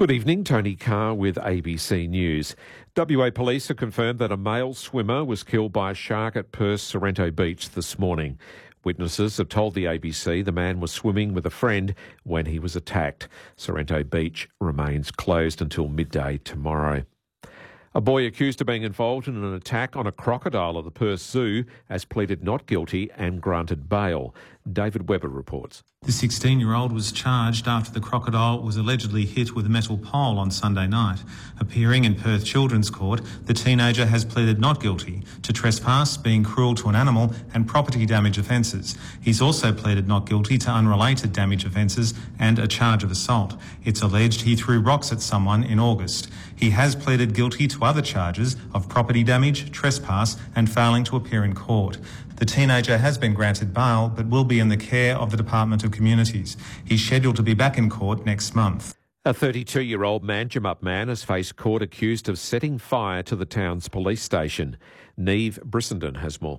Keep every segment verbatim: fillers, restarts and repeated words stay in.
Good evening, Tony Carr with A B C News. W A Police have confirmed that a male swimmer was killed by a shark at Perth's Sorrento Beach this morning. Witnesses have told the A B C the man was swimming with a friend when he was attacked. Sorrento Beach remains closed until midday tomorrow. A boy accused of being involved in an attack on a crocodile at the Perth Zoo has pleaded not guilty and granted bail. David Webber reports. The sixteen-year-old was charged after the crocodile was allegedly hit with a metal pole on Sunday night. Appearing in Perth Children's Court, the teenager has pleaded not guilty to trespass, being cruel to an animal and property damage offences. He's also pleaded not guilty to unrelated damage offences and a charge of assault. It's alleged he threw rocks at someone in August. He has pleaded guilty to other charges of property damage, trespass and failing to appear in court. The teenager has been granted bail but will be in the care of the Department of Communities. He's scheduled to be back in court next month. A thirty-two-year-old Manjimup man has faced court accused of setting fire to the town's police station. Neve Brissenden has more.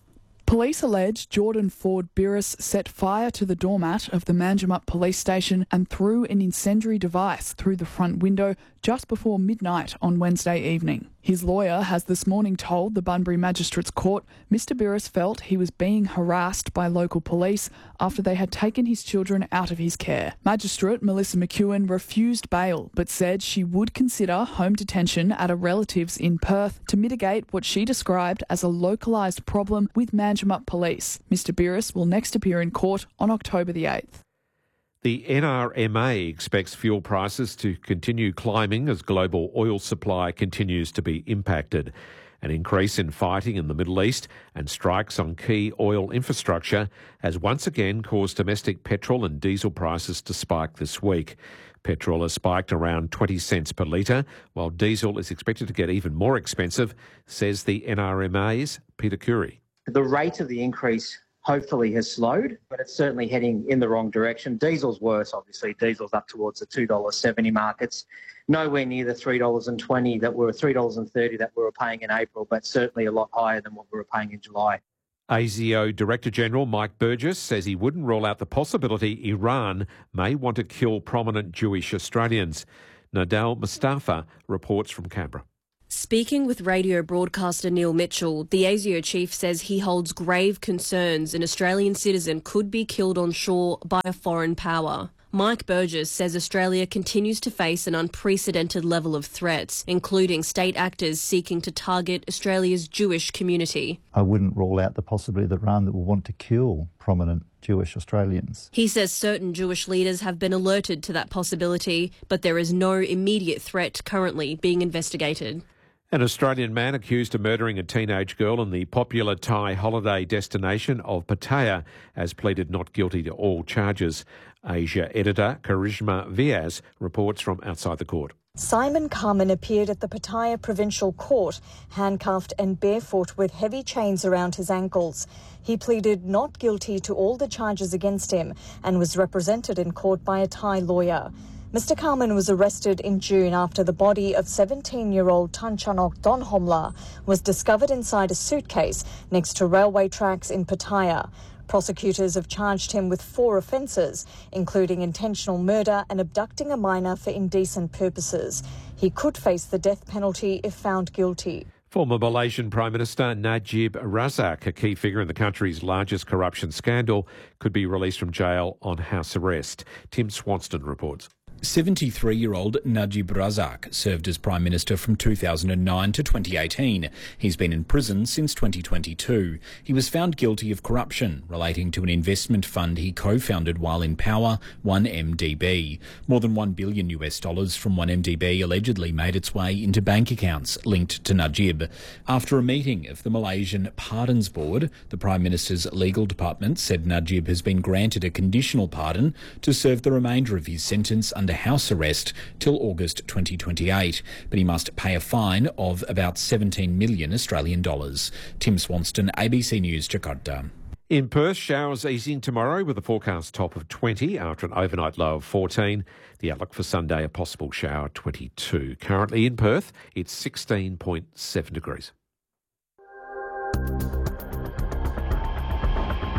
Police allege Jordan Ford Birris set fire to the doormat of the Manjimup police station and threw an incendiary device through the front window just before midnight on Wednesday evening. His lawyer has this morning told the Bunbury Magistrates Court Mister Birris felt he was being harassed by local police after they had taken his children out of his care. Magistrate Melissa McEwen refused bail but said she would consider home detention at a relative's in Perth to mitigate what she described as a localised problem with Manjimup police. Mister Birris will next appear in court on October the eighth. The N R M A expects fuel prices to continue climbing as global oil supply continues to be impacted. An increase in fighting in the Middle East and strikes on key oil infrastructure has once again caused domestic petrol and diesel prices to spike this week. Petrol has spiked around twenty cents per litre, while diesel is expected to get even more expensive, says the N R M A's Peter Curry. The rate of the increase hopefully has slowed, but it's certainly heading in the wrong direction. Diesel's worse, obviously. Diesel's up towards the two dollars seventy mark. It's nowhere near the three dollars twenty that were three dollars thirty that we were paying in April, but certainly a lot higher than what we were paying in July. A S I O Director-General Mike Burgess says he wouldn't rule out the possibility Iran may want to kill prominent Jewish Australians. Nadal Mustafa reports from Canberra. Speaking with radio broadcaster Neil Mitchell, the A S I O chief says he holds grave concerns an Australian citizen could be killed on shore by a foreign power. Mike Burgess says Australia continues to face an unprecedented level of threats, including state actors seeking to target Australia's Jewish community. I wouldn't rule out the possibility that Iran will want to kill prominent Jewish Australians. He says certain Jewish leaders have been alerted to that possibility, but there is no immediate threat currently being investigated. An Australian man accused of murdering a teenage girl in the popular Thai holiday destination of Pattaya has pleaded not guilty to all charges. Asia editor Karishma Vyas reports from outside the court. Simon Carman appeared at the Pattaya Provincial Court, handcuffed and barefoot with heavy chains around his ankles. He pleaded not guilty to all the charges against him and was represented in court by a Thai lawyer. Mister Carman was arrested in June after the body of seventeen-year-old Tanchanok Donhomla was discovered inside a suitcase next to railway tracks in Pattaya. Prosecutors have charged him with four offences, including intentional murder and abducting a minor for indecent purposes. He could face the death penalty if found guilty. Former Malaysian Prime Minister Najib Razak, a key figure in the country's largest corruption scandal, could be released from jail on house arrest. Tim Swanston reports. seventy-three-year-old Najib Razak served as Prime Minister from two thousand nine to twenty eighteen. He's been in prison since twenty twenty-two. He was found guilty of corruption relating to an investment fund he co-founded while in power, one M D B. More than one billion U S dollars from one M D B allegedly made its way into bank accounts linked to Najib. After a meeting of the Malaysian Pardons Board, the Prime Minister's legal department said Najib has been granted a conditional pardon to serve the remainder of his sentence under house arrest till August twenty twenty-eight, but he must pay a fine of about seventeen million Australian dollars. Tim Swanston, A B C News, Jakarta. In Perth, showers easing tomorrow with a forecast top of twenty after an overnight low of fourteen. The outlook for Sunday, a possible shower, twenty-two. Currently in Perth, it's sixteen point seven degrees.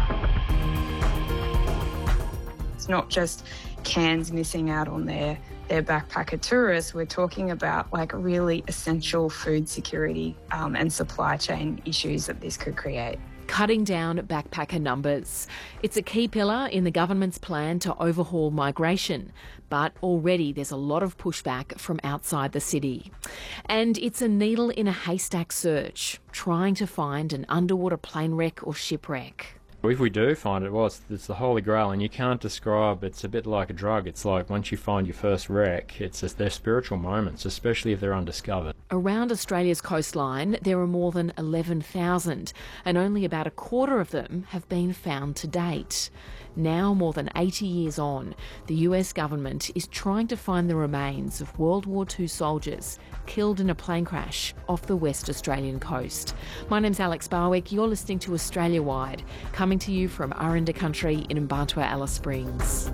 It's not just Cairns missing out on their, they're backpacker tourists, we're talking about like really essential food security um, and supply chain issues that this could create. Cutting down backpacker numbers. It's a key pillar in the government's plan to overhaul migration, but already there's a lot of pushback from outside the city. And it's a needle in a haystack search, trying to find an underwater plane wreck or shipwreck. If we do find it, well, it's, it's the holy grail, and you can't describe. It's a bit like a drug. It's like once you find your first wreck, it's just, they're spiritual moments, especially if they're undiscovered. Around Australia's coastline, there are more than eleven thousand, and only about a quarter of them have been found to date. Now, more than eighty years on, the U S government is trying to find the remains of World War Two soldiers killed in a plane crash off the West Australian coast. My name's Alex Barwick. You're listening to Australia Wide, coming to you from Aranda Country in Mbartua, Alice Springs.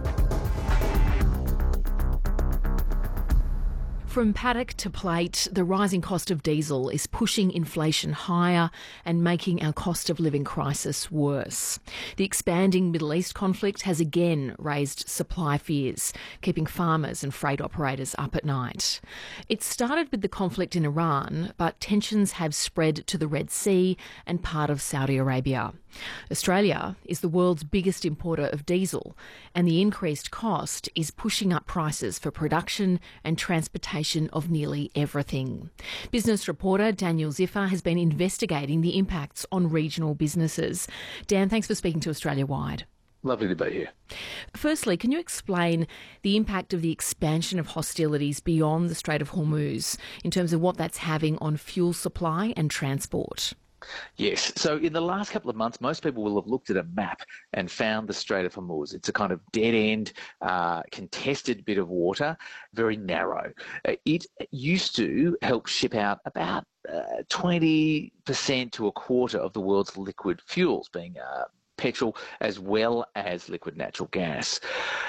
From paddock to plate, the rising cost of diesel is pushing inflation higher and making our cost of living crisis worse. The expanding Middle East conflict has again raised supply fears, keeping farmers and freight operators up at night. It started with the conflict in Iran, but tensions have spread to the Red Sea and part of Saudi Arabia. Australia is the world's biggest importer of diesel, and the increased cost is pushing up prices for production and transportation of nearly everything. Business reporter Daniel Ziffer has been investigating the impacts on regional businesses. Dan, thanks for speaking to Australia Wide. Lovely to be here. Firstly, can you explain the impact of the expansion of hostilities beyond the Strait of Hormuz in terms of what that's having on fuel supply and transport? Yes. So in the last couple of months, most people will have looked at a map and found the Strait of Hormuz. It's a kind of dead-end, uh, contested bit of water, very narrow. Uh, it used to help ship out about uh, twenty percent to a quarter of the world's liquid fuels, being uh, petrol as well as liquid natural gas.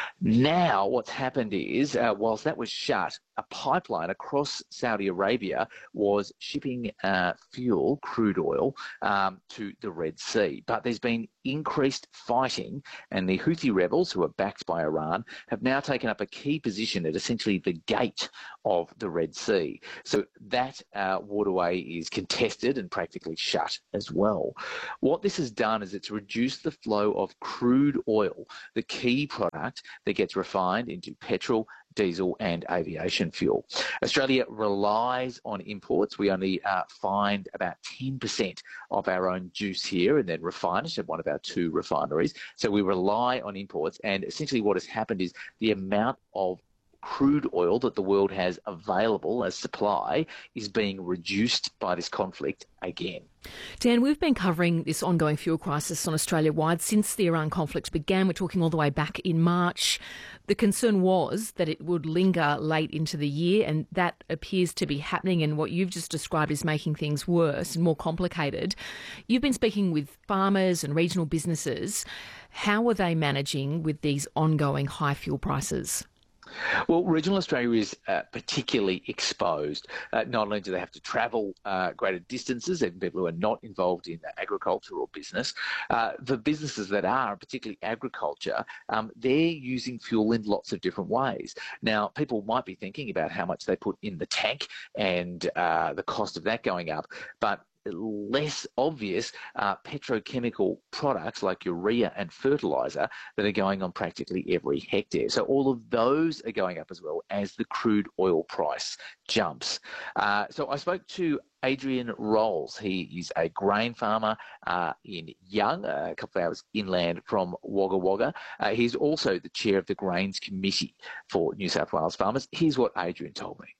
Now what's happened is, uh, whilst that was shut, a pipeline across Saudi Arabia was shipping uh, fuel, crude oil, um, to the Red Sea. But there's been increased fighting, and the Houthi rebels, who are backed by Iran, have now taken up a key position at essentially the gate of the Red Sea. So that uh, waterway is contested and practically shut as well. What this has done is it's reduced the flow of crude oil, the key product that gets refined into petrol, diesel and aviation fuel. Australia relies on imports. We only uh, find about ten percent of our own juice here and then refine it at one of our two refineries. So we rely on imports, and essentially what has happened is the amount of crude oil that the world has available as supply is being reduced by this conflict again. Dan, we've been covering this ongoing fuel crisis on Australia-wide since the Iran conflict began. We're talking all the way back in March. The concern was that it would linger late into the year, and that appears to be happening, and what you've just described is making things worse and more complicated. You've been speaking with farmers and regional businesses. How are they managing with these ongoing high fuel prices? Well, regional Australia is uh, particularly exposed. Uh, not only do they have to travel uh, greater distances, even people who are not involved in agriculture or business, uh, the businesses that are, particularly agriculture, um, they're using fuel in lots of different ways. Now, people might be thinking about how much they put in the tank and uh, the cost of that going up, but less obvious uh, petrochemical products like urea and fertiliser that are going on practically every hectare. So all of those are going up as well as the crude oil price jumps. Uh, so I spoke to Adrian Rolls. He is a grain farmer uh, in Young, uh, a couple of hours inland from Wagga Wagga. Uh, he's also the chair of the Grains Committee for New South Wales farmers. Here's what Adrian told me.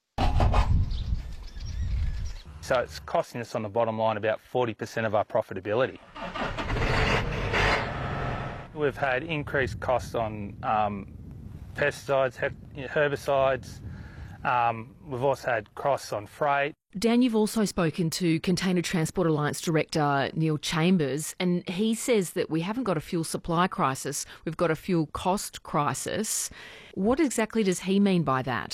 So it's costing us on the bottom line about forty percent of our profitability. We've had increased costs on um, pesticides, herbicides. Um, we've also had costs on freight. Dan, you've also spoken to Container Transport Alliance Director Neil Chambers, and he says that we haven't got a fuel supply crisis, we've got a fuel cost crisis. What exactly does he mean by that?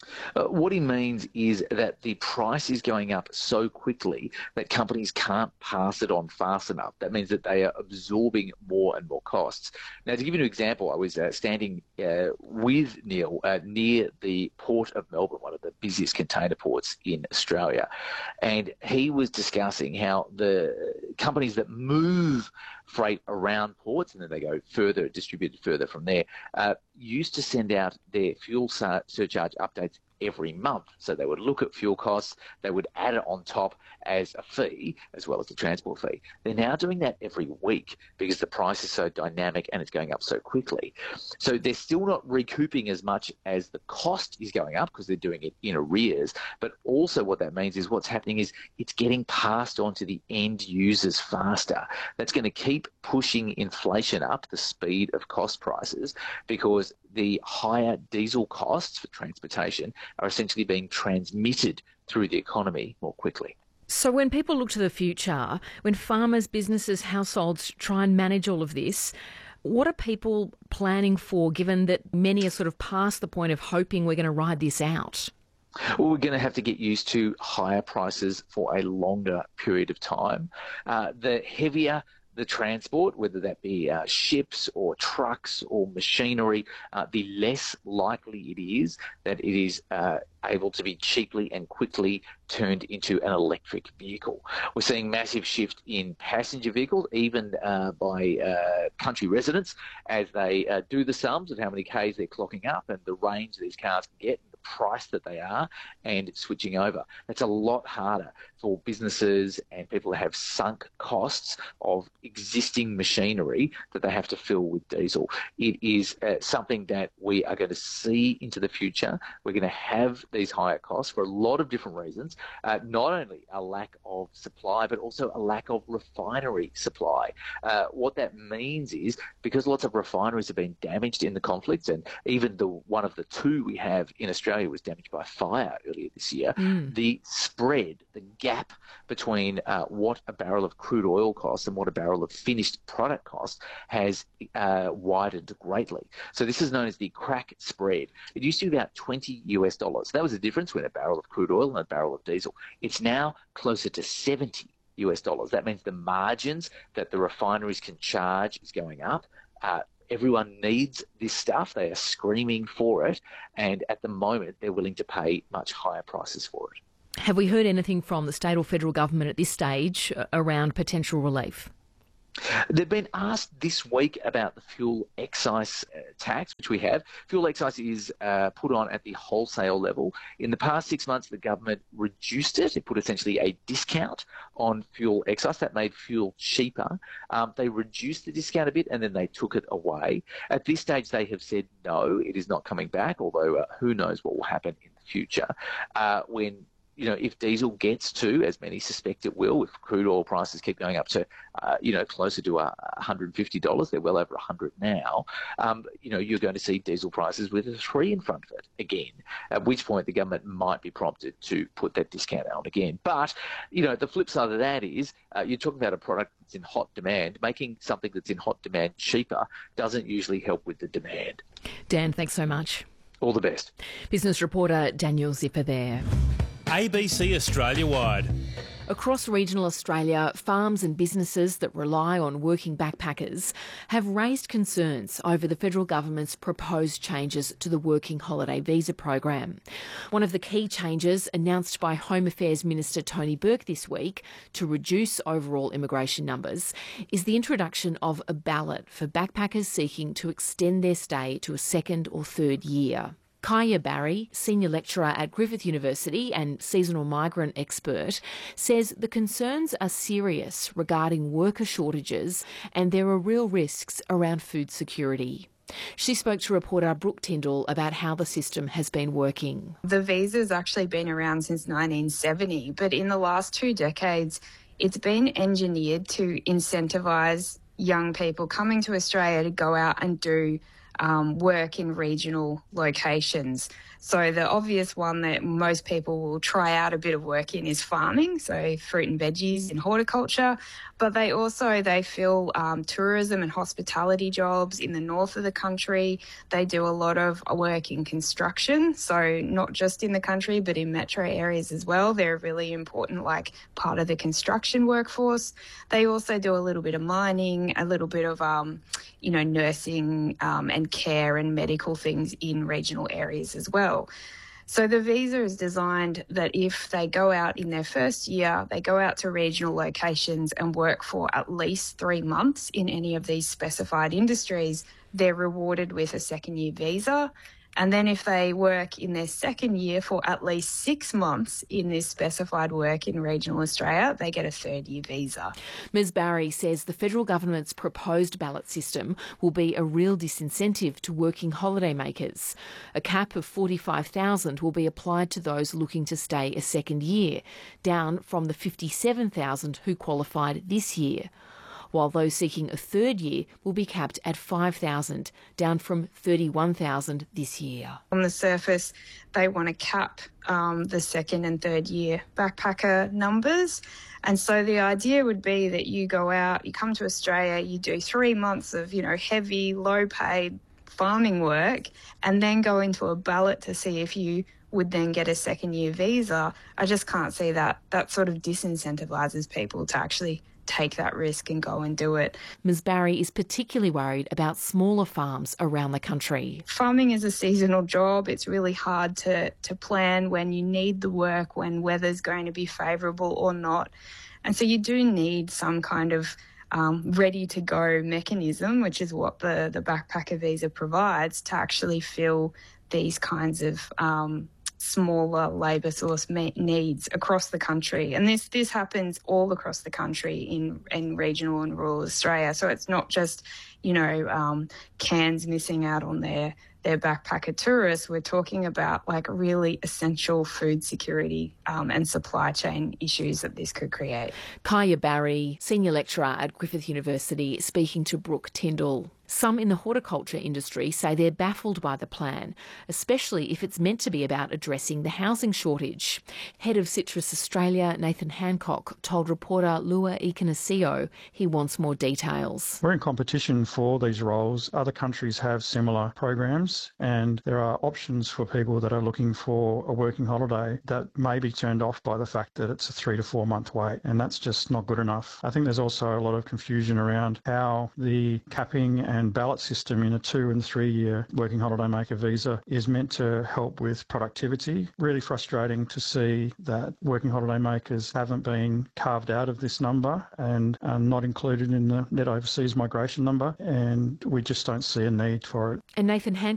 Uh, what he means is that the price is going up so quickly that companies can't pass it on fast enough. That means that they are absorbing more and more costs. Now, to give you an example, I was uh, standing uh, with Neil uh, near the Port of Melbourne, one of the busiest container ports in Australia, and he was discussing how the companies that move freight around ports and then they go further, distributed further from there, uh, used to send out their fuel sur- surcharge updates every month. So they would look at fuel costs, they would add it on top as a fee, as well as the transport fee. They're now doing that every week because the price is so dynamic and it's going up so quickly. So they're still not recouping as much as the cost is going up because they're doing it in arrears. But also what that means is what's happening is it's getting passed on to the end users faster. That's going to keep pushing inflation up, the speed of cost prices, because the higher diesel costs for transportation are essentially being transmitted through the economy more quickly. So when people look to the future, when farmers, businesses, households try and manage all of this, what are people planning for, given that many are sort of past the point of hoping we're going to ride this out? Well, we're going to have to get used to higher prices for a longer period of time. Uh, the heavier the transport, whether that be uh, ships or trucks or machinery, uh, the less likely it is that it is uh, able to be cheaply and quickly turned into an electric vehicle. We're seeing massive shift in passenger vehicles, even uh, by uh, country residents, as they uh, do the sums of how many Ks they're clocking up and the range these cars can get, the price that they are, and switching over. That's a lot harder for businesses and people that have sunk costs of existing machinery that they have to fill with diesel. It is uh, something that we are going to see into the future. We're going to have these higher costs for a lot of different reasons, uh, not only a lack of supply, but also a lack of refinery supply. Uh, what that means is because lots of refineries have been damaged in the conflict, and even the one of the two we have in Australia was damaged by fire earlier this year, mm. the spread, the gap between uh, what a barrel of crude oil costs and what a barrel of finished product costs has uh, widened greatly. So this is known as the crack spread. It used to be about twenty US dollars. That was the difference between a barrel of crude oil and a barrel of diesel. It's now closer to seventy US dollars. That means the margins that the refineries can charge is going up. Uh, Everyone needs this stuff. They are screaming for it. And at the moment, they're willing to pay much higher prices for it. Have we heard anything from the state or federal government at this stage around potential relief? They've been asked this week about the fuel excise uh, tax, which we have. Fuel excise is uh, put on at the wholesale level. In the past six months, the government reduced it. It put essentially a discount on fuel excise. That made fuel cheaper. Um, they reduced the discount a bit and then they took it away. At this stage, they have said no, it is not coming back, although uh, who knows what will happen in the future. Uh, when You know, if diesel gets to, as many suspect it will, if crude oil prices keep going up to, uh, you know, closer to uh, one hundred fifty dollars, they're well over one hundred dollars now, um, you know, you're going to see diesel prices with a three in front of it again, at which point the government might be prompted to put that discount on again. But, you know, the flip side of that is uh, you're talking about a product that's in hot demand. Making something that's in hot demand cheaper doesn't usually help with the demand. Dan, thanks so much. All the best. Business reporter Daniel Zipper there. A B C Australia-wide. Across regional Australia, farms and businesses that rely on working backpackers have raised concerns over the federal government's proposed changes to the Working Holiday Visa program. One of the key changes announced by Home Affairs Minister Tony Burke this week to reduce overall immigration numbers is the introduction of a ballot for backpackers seeking to extend their stay to a second or third year. Kaya Barry, senior lecturer at Griffith University and seasonal migrant expert, says the concerns are serious regarding worker shortages and there are real risks around food security. She spoke to reporter Brooke Tyndall about how the system has been working. The visa's actually been around since nineteen seventy, but in the last two decades, it's been engineered to incentivise young people coming to Australia to go out and do um, work in regional locations. So the obvious one that most people will try out a bit of work in is farming, so fruit and veggies and horticulture. But they also, they fill um, tourism and hospitality jobs in the north of the country. They do a lot of work in construction, so not just in the country, but in metro areas as well. They're a really important, like, part of the construction workforce. They also do a little bit of mining, a little bit of, um, you know, nursing um, and care and medical things in regional areas as well. So the visa is designed that if they go out in their first year, they go out to regional locations and work for at least three months in any of these specified industries, they're rewarded with a second year visa. And then if they work in their second year for at least six months in this specified work in regional Australia, they get a third year visa. Miz Barry says the federal government's proposed ballot system will be a real disincentive to working holidaymakers. A cap of forty-five thousand will be applied to those looking to stay a second year, down from the fifty-seven thousand who qualified this year, while those seeking a third year will be capped at five thousand, down from thirty-one thousand this year. On the surface, they want to cap um, the second and third year backpacker numbers. And so the idea would be that you go out, you come to Australia, you do three months of, you know, heavy, low-paid farming work, and then go into a ballot to see if you would then get a second year visa. I just can't see that. That sort of disincentivises people to actually take that risk and go and do it. Miz Barry is particularly worried about smaller farms around the country. Farming is a seasonal job. It's really hard to, to plan when you need the work, when weather's going to be favourable or not. And so you do need some kind of um, ready-to-go mechanism, which is what the, the backpacker visa provides, to actually fill these kinds of um, smaller labour source needs across the country. And this this happens all across the country in, in regional and rural Australia. So it's not just, you know, um, Cairns missing out on their, their backpacker tourists. We're talking about like really essential food security um, and supply chain issues that this could create. Kaya Barry, Senior Lecturer at Griffith University, speaking to Brooke Tyndall. Some in the horticulture industry say they're baffled by the plan, especially if it's meant to be about addressing the housing shortage. Head of Citrus Australia, Nathan Hancock, told reporter Lua Ikanasio he wants more details. We're in competition for these roles. Other countries have similar programs, and there are options for people that are looking for a working holiday that may be turned off by the fact that it's a three to four month wait, and that's just not good enough. I think there's also a lot of confusion around how the capping and and ballot system in a two and three year working holiday maker visa is meant to help with productivity. Really frustrating to see that working holiday makers haven't been carved out of this number and are not included in the net overseas migration number, and we just don't see a need for it. And Nathan